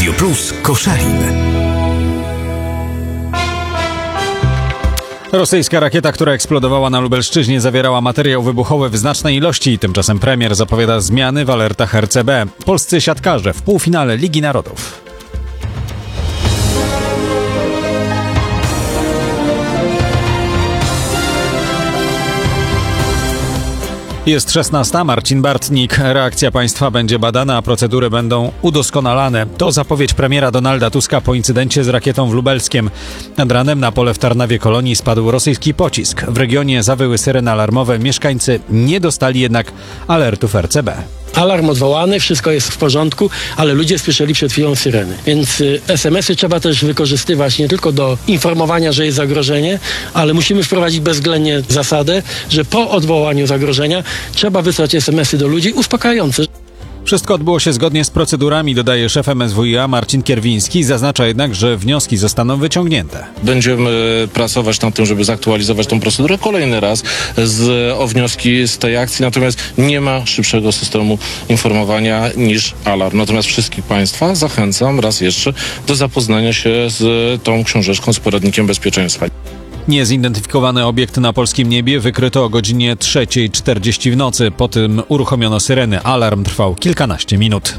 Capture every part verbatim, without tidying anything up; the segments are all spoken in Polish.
Radio Plus Koszalin. Rosyjska rakieta, która eksplodowała na Lubelszczyźnie, zawierała materiał wybuchowy w znacznej ilości. Tymczasem premier zapowiada zmiany w alertach R C B. Polscy siatkarze w półfinale Ligi Narodów. Jest szesnasta. Marcin Bartnik. Reakcja państwa będzie badana, a procedury będą udoskonalane. To zapowiedź premiera Donalda Tuska po incydencie z rakietą w Lubelskiem. Nad ranem na pole w Tarnawie Kolonii spadł rosyjski pocisk. W regionie zawyły syreny alarmowe. Mieszkańcy nie dostali jednak alertów R C B. Alarm odwołany, wszystko jest w porządku, ale ludzie słyszeli przed chwilą syreny. Więc y, es em esy trzeba też wykorzystywać nie tylko do informowania, że jest zagrożenie, ale musimy wprowadzić bezwzględnie zasadę, że po odwołaniu zagrożenia trzeba wysłać es em esy do ludzi uspokajające. Wszystko odbyło się zgodnie z procedurami, dodaje szef M S W i A Marcin Kierwiński. Zaznacza jednak, że wnioski zostaną wyciągnięte. Będziemy pracować nad tym, żeby zaktualizować tą procedurę kolejny raz z, o wnioski z tej akcji, natomiast nie ma szybszego systemu informowania niż alarm. Natomiast wszystkich państwa zachęcam raz jeszcze do zapoznania się z tą książeczką, z poradnikiem bezpieczeństwa. Niezidentyfikowany obiekt na polskim niebie wykryto o godzinie trzeciej czterdzieści w nocy. Po tym uruchomiono syreny. Alarm trwał kilkanaście minut.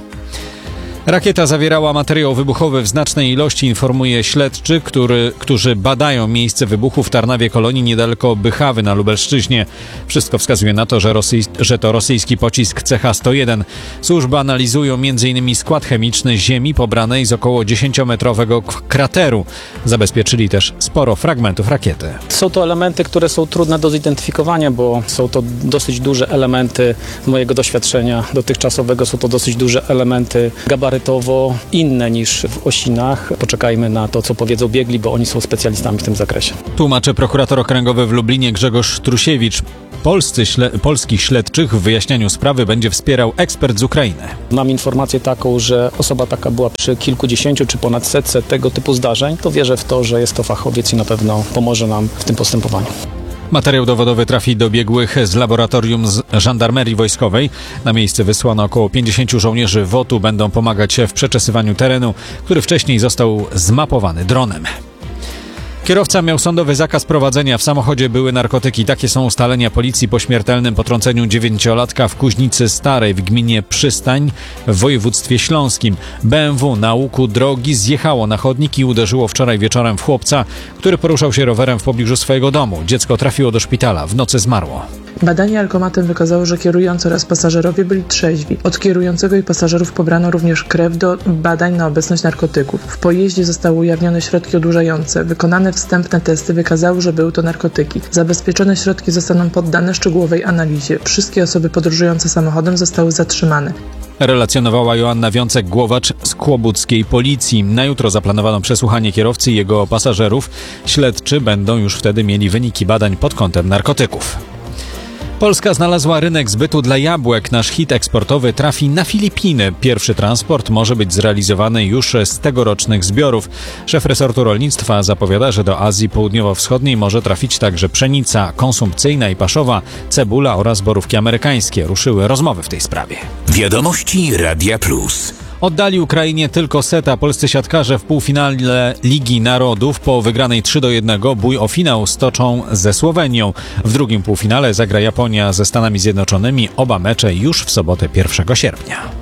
Rakieta zawierała materiał wybuchowy w znacznej ilości, informuje śledczy, który, którzy badają miejsce wybuchu w Tarnawie Kolonii niedaleko Bychawy na Lubelszczyźnie. Wszystko wskazuje na to, że, rosyj, że to rosyjski pocisk C H sto jeden. Służby analizują między innymi skład chemiczny ziemi pobranej z około dziesięciometrowego krateru. Zabezpieczyli też sporo fragmentów rakiety. Są to elementy, które są trudne do zidentyfikowania, bo są to dosyć duże elementy z mojego doświadczenia dotychczasowego. Są to dosyć duże elementy gabarytowo inne niż w Osinach. Poczekajmy na to, co powiedzą biegli, bo oni są specjalistami w tym zakresie. Tłumaczy prokurator okręgowy w Lublinie Grzegorz Trusiewicz. Polscy śle- polskich śledczych w wyjaśnianiu sprawy będzie wspierał ekspert z Ukrainy. Mam informację taką, że osoba taka była przy kilkudziesięciu czy ponad setce tego typu zdarzeń. To wierzę w to, że jest to fachowiec i na pewno pomoże nam w tym postępowaniu. Materiał dowodowy trafi do biegłych z laboratorium z żandarmerii wojskowej. Na miejsce wysłano około pięćdziesięciu żołnierzy W O T-u. Będą pomagać w przeczesywaniu terenu, który wcześniej został zmapowany dronem. Kierowca miał sądowy zakaz prowadzenia. W samochodzie były narkotyki. Takie są ustalenia policji po śmiertelnym potrąceniu dziewięciolatka w Kuźnicy Starej w gminie Przystań w województwie śląskim. B M W na łuku drogi zjechało na chodnik i uderzyło wczoraj wieczorem w chłopca, który poruszał się rowerem w pobliżu swojego domu. Dziecko trafiło do szpitala. W nocy zmarło. Badanie alkomatem wykazało, że kierujący oraz pasażerowie byli trzeźwi. Od kierującego i pasażerów pobrano również krew do badań na obecność narkotyków. W pojeździe zostały ujawnione środki odurzające. Wykonane wstępne testy wykazały, że były to narkotyki. Zabezpieczone środki zostaną poddane szczegółowej analizie. Wszystkie osoby podróżujące samochodem zostały zatrzymane. Relacjonowała Joanna Wiącek-Głowacz z kłobuckiej policji. Na jutro zaplanowano przesłuchanie kierowcy i jego pasażerów. Śledczy będą już wtedy mieli wyniki badań pod kątem narkotyków. Polska znalazła rynek zbytu dla jabłek. Nasz hit eksportowy trafi na Filipiny. Pierwszy transport może być zrealizowany już z tegorocznych zbiorów. Szef resortu rolnictwa zapowiada, że do Azji Południowo-Wschodniej może trafić także pszenica konsumpcyjna i paszowa, cebula oraz borówki amerykańskie. Ruszyły rozmowy w tej sprawie. Wiadomości Radia Plus. Oddali Ukrainie tylko seta. Polscy siatkarze w półfinale Ligi Narodów po wygranej trzy do jednego bój o finał stoczą ze Słowenią. W drugim półfinale zagra Japonia ze Stanami Zjednoczonymi. Oba mecze już w sobotę pierwszego sierpnia.